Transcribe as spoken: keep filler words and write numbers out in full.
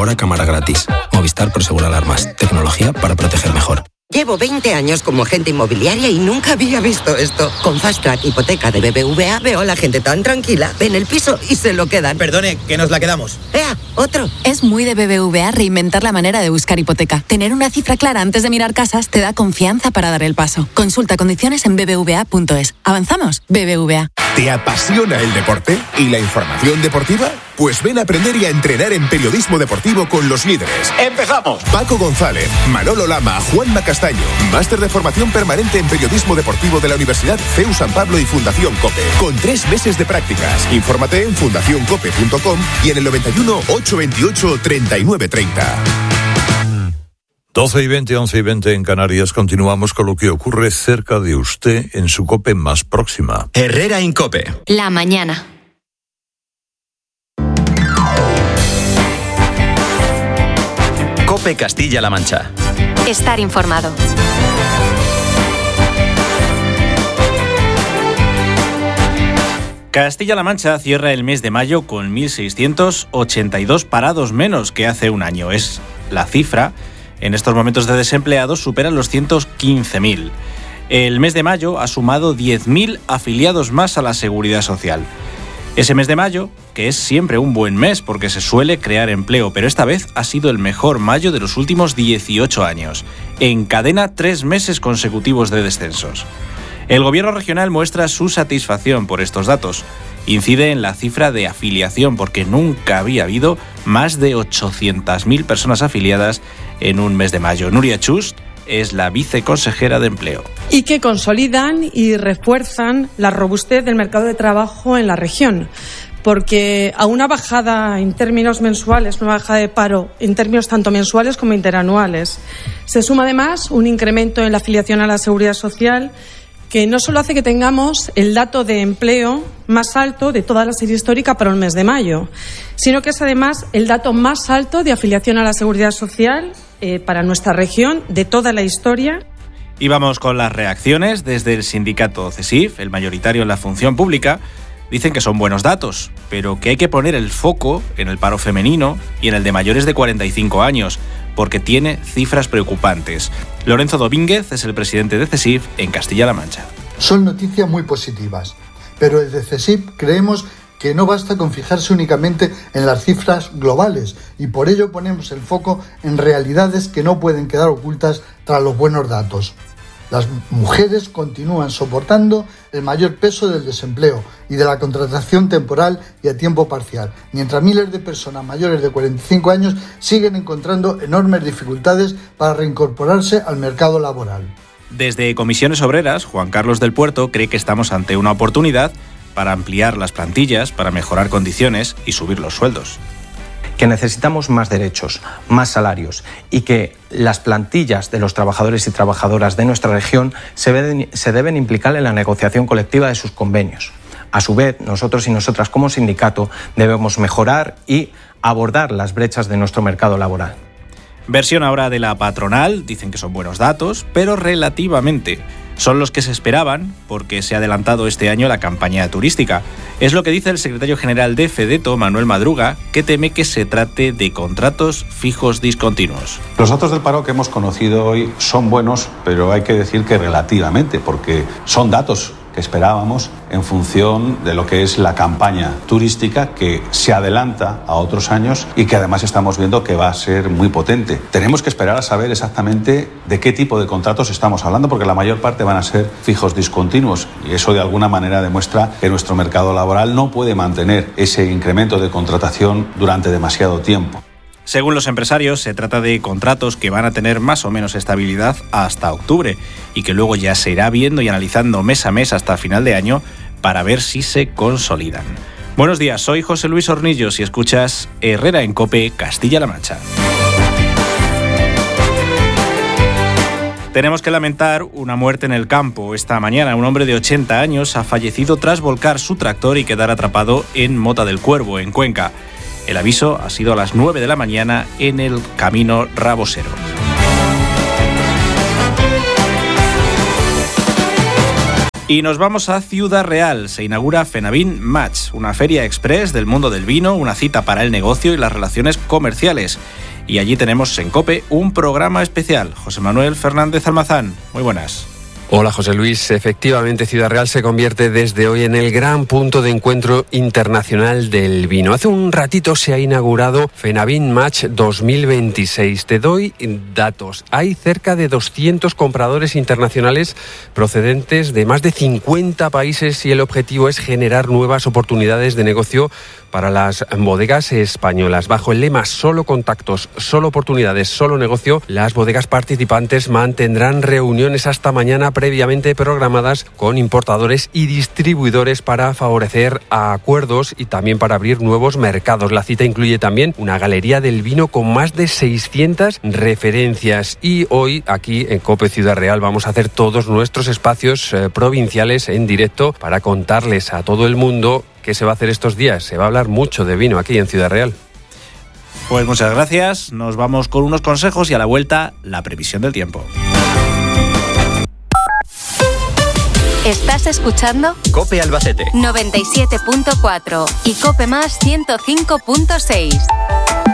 Ahora cámara gratis. Movistar Prosegur Alarmas. Tecnología para proteger mejor. Llevo veinte años como agente inmobiliaria y nunca había visto esto. Con Fast Track Hipoteca de B B V A veo a la gente tan tranquila. Ven el piso y se lo quedan. Perdone, que nos la quedamos. ¡Ea! ¡Otro! Es muy de B B V A reinventar la manera de buscar hipoteca. Tener una cifra clara antes de mirar casas te da confianza para dar el paso. Consulta condiciones en b b v a punto es. ¿Avanzamos? B B V A. ¿Te apasiona el deporte y la información deportiva? Pues ven a aprender y a entrenar en periodismo deportivo con los líderes. ¡Empezamos! Paco González, Manolo Lama, Juanma Castaño. Máster de formación permanente en periodismo deportivo de la Universidad C E U San Pablo y Fundación COPE. Con tres meses de prácticas. Infórmate en fundación cope punto com y en el noventa y uno, ochocientos veintiocho, treinta y nueve treinta. doce y veinte, once y veinte en Canarias. Continuamos con lo que ocurre cerca de usted en su COPE más próxima. Herrera en COPE. La mañana. COPE Castilla-La Mancha. Estar informado. Castilla-La Mancha cierra el mes de mayo con mil seiscientos ochenta y dos parados menos que hace un año. Es la cifra. En estos momentos de desempleados superan los ciento quince mil. El mes de mayo ha sumado diez mil afiliados más a la Seguridad Social. Ese mes de mayo, que es siempre un buen mes porque se suele crear empleo, pero esta vez ha sido el mejor mayo de los últimos dieciocho años. Encadena tres meses consecutivos de descensos. El Gobierno regional muestra su satisfacción por estos datos. Incide en la cifra de afiliación porque nunca había habido más de ochocientas mil personas afiliadas en un mes de mayo. Nuria Chust es la viceconsejera de Empleo. Y que consolidan y refuerzan la robustez del mercado de trabajo en la región. Porque a una bajada en términos mensuales, una bajada de paro en términos tanto mensuales como interanuales, se suma además un incremento en la afiliación a la Seguridad Social que no solo hace que tengamos el dato de empleo más alto de toda la serie histórica para el mes de mayo, sino que es además el dato más alto de afiliación a la Seguridad Social eh, para nuestra región de toda la historia. Y vamos con las reacciones desde el sindicato CESIF, el mayoritario en la función pública. Dicen que son buenos datos, pero que hay que poner el foco en el paro femenino y en el de mayores de cuarenta y cinco años, porque tiene cifras preocupantes. Lorenzo Domínguez es el presidente de CESIF en Castilla-La Mancha. Son noticias muy positivas, pero desde CESIF creemos que no basta con fijarse únicamente en las cifras globales y por ello ponemos el foco en realidades que no pueden quedar ocultas tras los buenos datos. Las mujeres continúan soportando el mayor peso del desempleo y de la contratación temporal y a tiempo parcial, mientras miles de personas mayores de cuarenta y cinco años siguen encontrando enormes dificultades para reincorporarse al mercado laboral. Desde Comisiones Obreras, Juan Carlos del Puerto cree que estamos ante una oportunidad para ampliar las plantillas, para mejorar condiciones y subir los sueldos. Que necesitamos más derechos, más salarios y que las plantillas de los trabajadores y trabajadoras de nuestra región se deben, se deben implicar en la negociación colectiva de sus convenios. A su vez, nosotros y nosotras como sindicato debemos mejorar y abordar las brechas de nuestro mercado laboral. Versión ahora de la patronal, dicen que son buenos datos, pero relativamente. Son los que se esperaban porque se ha adelantado este año la campaña turística. Es lo que dice el secretario general de FEDETO, Manuel Madruga, que teme que se trate de contratos fijos discontinuos. Los datos del paro que hemos conocido hoy son buenos, pero hay que decir que relativamente, porque son datos que esperábamos en función de lo que es la campaña turística que se adelanta a otros años y que además estamos viendo que va a ser muy potente. Tenemos que esperar a saber exactamente de qué tipo de contratos estamos hablando porque la mayor parte van a ser fijos discontinuos y eso de alguna manera demuestra que nuestro mercado laboral no puede mantener ese incremento de contratación durante demasiado tiempo. Según los empresarios, se trata de contratos que van a tener más o menos estabilidad hasta octubre y que luego ya se irá viendo y analizando mes a mes hasta final de año para ver si se consolidan. Buenos días, soy José Luis Hornillos y escuchas Herrera en COPE, Castilla-La Mancha. Tenemos que lamentar una muerte en el campo. Esta mañana un hombre de ochenta años ha fallecido tras volcar su tractor y quedar atrapado en Mota del Cuervo, en Cuenca. El aviso ha sido a las nueve de la mañana en el camino Rabosero. Y nos vamos a Ciudad Real. Se inaugura Fenavin Match, una feria express del mundo del vino, una cita para el negocio y las relaciones comerciales. Y allí tenemos en COPE un programa especial. José Manuel Fernández Almazán, muy buenas. Hola José Luis, efectivamente Ciudad Real se convierte desde hoy en el gran punto de encuentro internacional del vino. Hace un ratito se ha inaugurado Fenavin Match dos mil veintiséis. Te doy datos. Hay cerca de doscientos compradores internacionales procedentes de más de cincuenta países y el objetivo es generar nuevas oportunidades de negocio para las bodegas españolas. Bajo el lema solo contactos, solo oportunidades, solo negocio, las bodegas participantes mantendrán reuniones hasta mañana previamente programadas con importadores y distribuidores para favorecer acuerdos y también para abrir nuevos mercados. La cita incluye también una galería del vino con más de seiscientas referencias y hoy aquí en COPE Ciudad Real vamos a hacer todos nuestros espacios eh, provinciales en directo para contarles a todo el mundo qué se va a hacer estos días. Se va a hablar mucho de vino aquí en Ciudad Real. Pues muchas gracias. Nos vamos con unos consejos y a la vuelta la previsión del tiempo. ¿Estás escuchando? COPE Albacete noventa y siete punto cuatro y COPE Más ciento cinco punto seis.